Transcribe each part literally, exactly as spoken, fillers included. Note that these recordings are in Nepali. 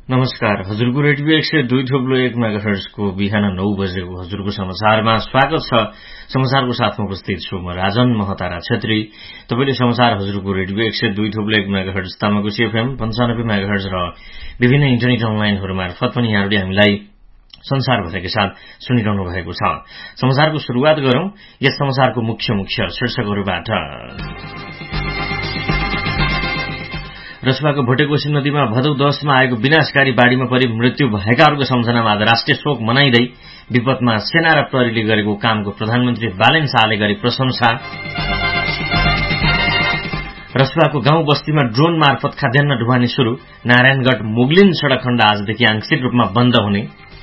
नमस्कार, हजुरको रेडियो एक सय दुई थोप्लो एक मेगाहर्जको बिहान नौ बजेको हजुरको समाचारमा स्वागत छ। समाचारको साथमा उपस्थित छु म राजन महतारा छेत्री। तपाईले समाचार हजुरको रेडियो एक सय दुई थोप्लो एक मेगाहर्ज तामाकोशी एफएम पन्चानब्बे मेगाहर्ज र विभिन्न इन्टरनेट अनलाइनहरू मार्फत पनि यहाँहरूले हामीलाई संसारभरकै साथ सुनिरहनु भएको छ। समाचारको शुरूआत गरौं यस समाचारको मुख्य मुख्य शीर्षकहरूबाट। रसुवाको भोटेकोशी नदीमा भदौ दशमा आएको विनाशकारी बाढ़ीमा परि मृत्यु भएकाहरूको सम्झनामा आज राष्ट्रिय शोक मनाइँदै विपदमा सेना र प्रहरीले गरेको कामको प्रधानमन्त्री बालेन शाहले गरे प्रशंसा। रसुवाको गाउँ बस्तीमा ड्रोन मार्फत खाद्यान्न ढुवानी शुरू। नारायणगढ मुगलिन सड़क खण्ड आजदेखि आंशिक रूपमा बन्द हुने।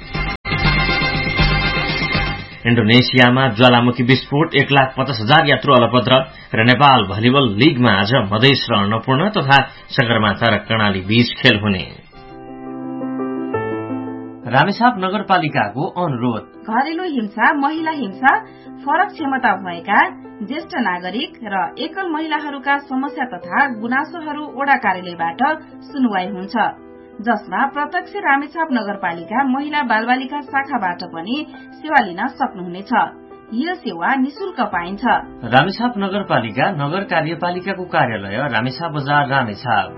इण्डोनेसियामा ज्वालामुखी विस्फोट, एक लाख पचास हजार यात्रु अलपत्र र नेपाल भलिबल लीगमा आज मधेस र अन्नपूर्ण तथा सगरमाथा र कर्णाली बीच खेल हुने। रामेछाप नगरपालिकाको अनुरोध। घरेलु हिंसा, महिला हिंसा, फरक क्षमता भएका ज्येष्ठ नागरिक र एकल महिलाहरूका समस्या तथा गुनासोहरू वडा कार्यालयबाट सुनवाई हुन्छ, जसमा प्रत्यक्ष रामेछाप नगरपालिका महिला बालबालिका शाखाबाट पनि सेवा लिन सक्नुहुनेछ। यो सेवा निशुल्क पाइन्छ। रामेछाप नगरपालिका नगर कार्यपालिकाको कार्यालय रामेछाप बजार रामेछाप।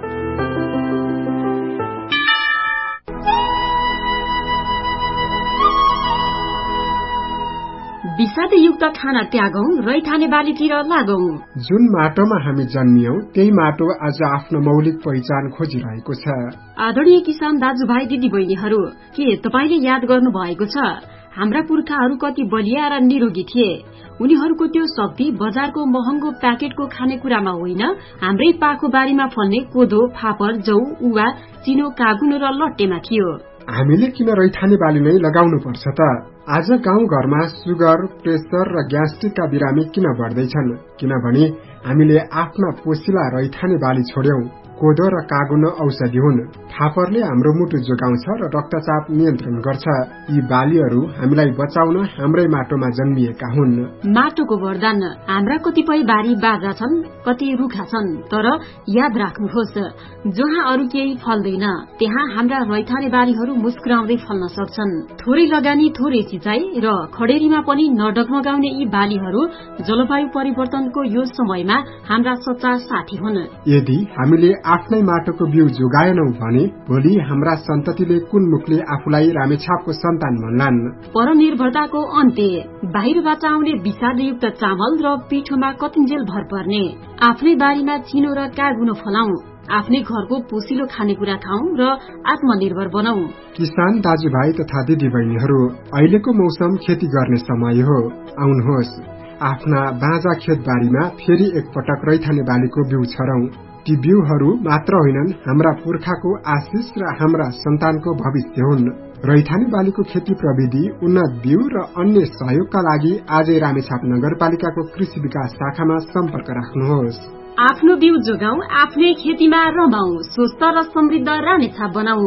विषादयुक्त खाना त्यागौं, रैथाने बालीतिर लागौं। जुन माटोमा हामी जन्मियौं त्यही माटो आज आफ्नो मौलिक पहिचान खोजिरहेको छ। आदरणीय किसान दाजुभाइ दिदी बहिनीहरू, के तपाईले याद गर्नु भएको छ हाम्रा पुर्खाहरू कति बलिया र निरोगी थिए? उनीहरूको त्यो शक्ति बजारको महँगो प्याकेटको खानेकुरामा होइन, हाम्रै पाखो बारीमा फल्ने कोदो, फापर, जौ, उवा, चिनो, कागुनो र लट्टेमा थियो। हामीले किन रैथाने बाली नै लगाउनु पर्छ त? आज गाउँ घरमा सुगर, प्रेसर र ग्यास्ट्रिकका बिरामी किन बढ्दैछन्? किनभने हामीले आफ्ना पोसिला रैथाने बाली छोड्यौं। कोदो र कागुनो औषधि हुन्। फापरले हाम्रो मुटु जोगाउँछ र रक्तचाप नियन्त्रण गर्छ। यी बालीहरू हामीलाई बचाउन हाम्रै माटोमा जन्मिएका हुन्। माटोको वरदान। हाम्रा कतिपय बारी बाजा छन्, कति रुखा छन्, तर याद राख्नुहोस्, जहाँ अरू केही फल्दैन त्यहाँ हाम्रा रैथाने बालीहरू मुस्कुराउँदै फल्न सक्छन्। थोरै लगानी, थोरै सिंचाई र खडेरीमा पनि नडगमगाउने यी बालीहरू जलवायु परिवर्तनको यो समयमा हाम्रा सच्चा साथी हुन्। यदि हामीले आफ्नै माटोको बिउ जोगाएनौं भने भोलि हाम्रा सन्ततिले कुन मुखले आफूलाई रामेछापको सन्तान भन्लान्? परनिर्भरताको अन्त्य। बाहिरबाट आउने विषादयुक्त चामल र पिठोमा कतिन्जेल भर पर्ने। आफ्नै बारीमा चिनो र कागुनो फलाउँ, आफ्नै घरको पोसिलो खानेकुरा खाउँ र आत्मनिर्भर बनाऊ। किसान दाजुभाइ तथा दिदी बहिनीहरू, अहिलेको मौसम खेती गर्ने समय हो। आउनुहोस्, आफ्ना बाँझा खेतबारीमा फेरि एकपटक रैथाने बालीको बिउ छरौं। ती बिउहरू मात्र होइनन्, हाम्रा पुर्खाको आशिष र हाम्रा सन्तानको भविष्य हुन्। रैथाने बालीको खेती प्रविधि, उन्नत बिउ र अन्य सहयोगका लागि आजै रामेछाप नगरपालिकाको कृषि विकास शाखामा सम्पर्क राख्नुहोस्। आफ्नो बिउ जोगाऊ, आफ्नै खेतीमा रमाऊ, स्वस्थ र समृद्ध रामेछाप बनाऊ।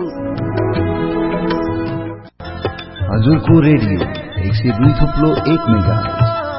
हजुरको रेडियो एक सय दुई थुप्लो एक मेगाहर्ज।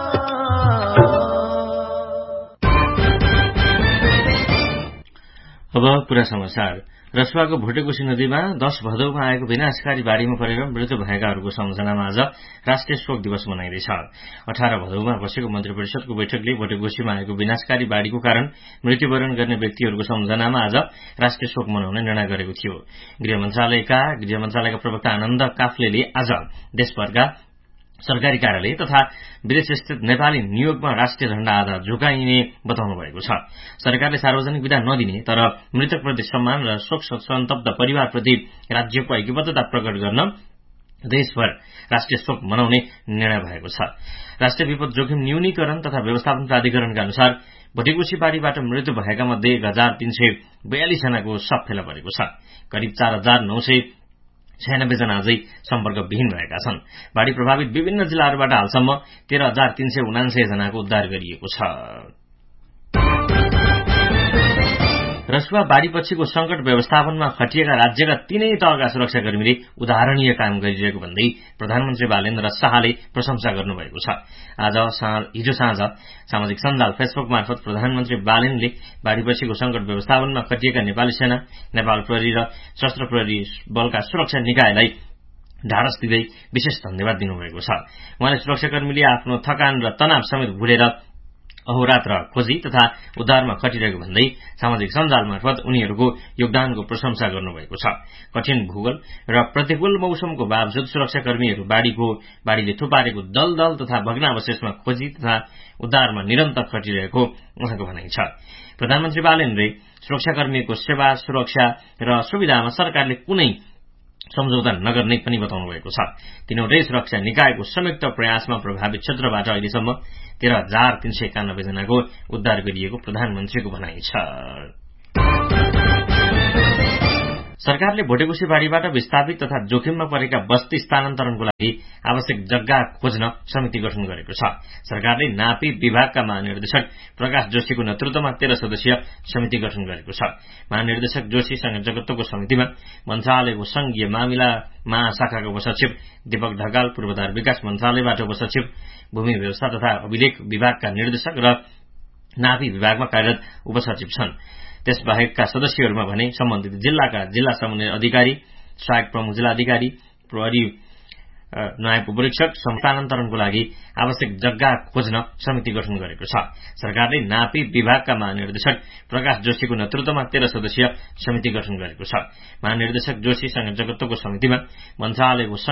अब पूरा समाचार। रसुवाको भोटेकोशी नदीमा दश भदौमा आएको विनाशकारी बाढ़ीमा परेर मृत्यु भएकाहरूको सम्झनामा आज राष्ट्रिय शोक दिवस मनाइँदैछ। अठार भदौमा बसेको मन्त्री परिषदको बैठकले भोटेकोशीमा आएको विनाशकारी बाढ़ीको कारण मृत्युवरण गर्ने व्यक्तिहरूको सम्झनामा आज राष्ट्रिय शोक मनाउने निर्णय गरेको थियो। गृह मन्त्रालयका गृह मन्त्रालयका प्रवक्ता आनन्द काफ्लेले आज देशभरका सरकारी कार्यालय तथा विदेश स्थित नेपाली नियोगमा राष्ट्रिय झण्डा आधा झुकाइने बताउनु भएको छ। सरकारले सार्वजनिक विदा नदिने तर मृतकप्रति सम्मान र शोक सन्तप्त परिवारप्रति राज्यको ऐक्यबद्धता प्रकट गर्न देशभर राष्ट्रिय शोक मनाउने निर्णय भएको छ। राष्ट्रिय विपद जोखिम न्यूनीकरण तथा व्यवस्थापन प्राधिकरणका अनुसार भोटेकोशी बाढ़ीबाट मृत्यु भएका मध्ये एक हजार तीन सय बयालिस जनाको शव फेला परेको छ। करिब चार हजार नौ सय छयानब्बे जना अझै सम्पर्कविहीन रहेका छन्। बाढ़ी प्रभावित विभिन्न जिल्लाहरूबाट हालसम्म तेह्र हजार तीन सय उनान्सय जनाको उद्धार गरिएको छ। रसुवा बाढ़ीपछिको संकट व्यवस्थापनमा खटिएका राज्यका तीनै तहका सुरक्षाकर्मीले उदाहरणीय काम गरिरहेको भन्दै प्रधानमन्त्री बालेन्द्र शाहले प्रशंसा गर्नुभएको छ। आज हिजो साँझ सामाजिक सञ्जाल फेसबुक मार्फत प्रधानमन्त्री बालेनले बाढ़ीपछिको संकट व्यवस्थापनमा खटिएका नेपाली सेना, नेपाल प्रहरी र सशस्त्र प्रहरी बलका सुरक्षा निकायलाई ढाडस दिँदै विशेष धन्यवाद दिनुभएको छ। उहाँले सुरक्षाकर्मीले आफ्नो थकान र तनाव समेत भुलेर अहोरात्र खोजी तथा उद्धारमा खटिरहेको भन्दै सामाजिक सञ्जाल मार्फत उनीहरूको योगदानको प्रशंसा गर्नुभएको छ। कठिन भूगोल र प्रतिकूल मौसमको बावजुद सुरक्षाकर्मीहरू बाढ़ीको बाढ़ीले थुपारेको दलदल तथा भग्नावशेषमा खोजी तथा उद्धारमा निरन्तर खटिरहेको उहाँको भनाइ छ। प्रधानमन्त्री बालेनले सुरक्षाकर्मीको सेवा, सुरक्षा र सुविधामा सरकारले कुनै सम्झौता नगर्ने पनि बताउनु भएको छ। तीनवटै सुरक्षा निकायको संयुक्त प्रयासमा प्रभावित क्षेत्रबाट अहिलेसम्म तेह्र हजार तीन सय एकानब्बे जनाको उद्धार गरिएको प्रधानमन्त्रीको भनाइ छ। सरकारले भोटेकोशी बाढ़ीबाट विस्थापित तथा जोखिममा परेका बस्ती स्थानान्तरणको लागि आवश्यक जग्गा खोज्न समिति गठन गरेको छ। सरकारले नापी विभागका महानिर्देशक प्रकाश जोशीको नेतृत्वमा तेह्र सदस्यीय समिति गठन गरेको छ। महानिर्देशक जोशी संयोजकत्वको समितिमा मन्त्रालयको संघीय मामिला महाशाखाका उपसचिव दीपक ढकाल, पूर्वाधार विकास मन्त्रालयबाट उपसचिव, भूमि व्यवस्था तथा अभिलेख विभागका निर्देशक र नापी विभागमा कार्यरत उपसचिव छन्। त्यसबाहेकका सदस्यहरूमा भने सम्बन्धित जिल्लाका जिल्ला समन्वय अधिकारी, सहायक प्रमुख जिल्ला अधिकारी, प्रहरी नायब उपरीक्षक स्थानान्तरणको लागि आवश्यक जग्गा खोज्न समिति गठन गरेको छ। सरकारले नापी विभागका महानिर्देशक प्रकाश जोशीको नेतृत्वमा तेह्र सदस्यीय समिति गठन गरेको छ। महानिर्देशक जोशी संयोजकत्वको समितिमा मन्त्रालयको